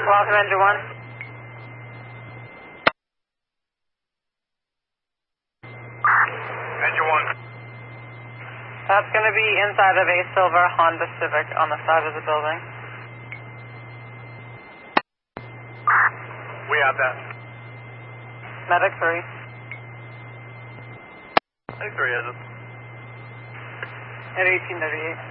Welcome, Engine 1. Engine 1. That's going to be inside of a silver Honda Civic on the side of the building. We have that. Medic 3. Medic 3 has it. At 1838.